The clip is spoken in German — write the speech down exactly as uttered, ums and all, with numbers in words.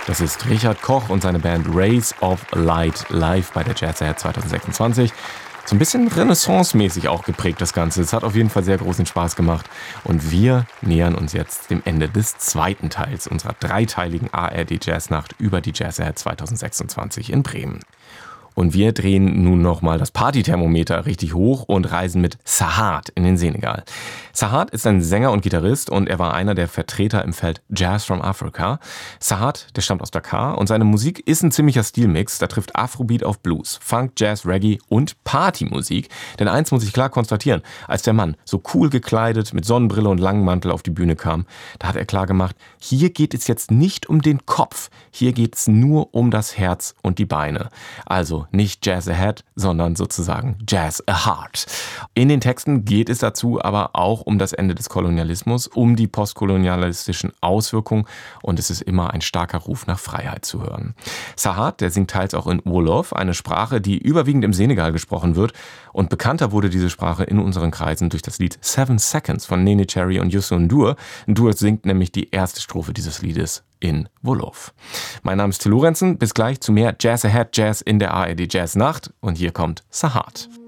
Das ist Richard Koch und seine Band Rays of Light live bei der Jazz Ahead zwanzig sechsundzwanzig. So ein bisschen Renaissance-mäßig auch geprägt das Ganze. Es hat auf jeden Fall sehr großen Spaß gemacht. Und wir nähern uns jetzt dem Ende des zweiten Teils unserer dreiteiligen A R D Jazznacht über die Jazz Ahead zwanzig sechsundzwanzig in Bremen. Und wir drehen nun nochmal das Partythermometer richtig hoch und reisen mit Sahad in den Senegal. Sahad ist ein Sänger und Gitarrist und er war einer der Vertreter im Feld Jazz from Africa. Sahad, der stammt aus Dakar und seine Musik ist ein ziemlicher Stilmix. Da trifft Afrobeat auf Blues, Funk, Jazz, Reggae und Partymusik. Denn eins muss ich klar konstatieren, als der Mann so cool gekleidet mit Sonnenbrille und langem Mantel auf die Bühne kam, da hat er klar gemacht, hier geht es jetzt nicht um den Kopf, hier geht es nur um das Herz und die Beine. Also nicht Jazz Ahead, sondern sozusagen Jazz a Heart. In den Texten geht es dazu aber auch um das Ende des Kolonialismus, um die postkolonialistischen Auswirkungen und es ist immer ein starker Ruf nach Freiheit zu hören. Sahad, der singt teils auch in Wolof, eine Sprache, die überwiegend im Senegal gesprochen wird und bekannter wurde diese Sprache in unseren Kreisen durch das Lied Seven Seconds von Nene Cherry und Youssou N'Dour. N'Dour singt nämlich die erste Strophe dieses Liedes in Wolof. Mein Name ist Till Lorenzen, bis gleich zu mehr Jazz Ahead Jazz in der A R D Jazz Nacht und hier kommt Sahad.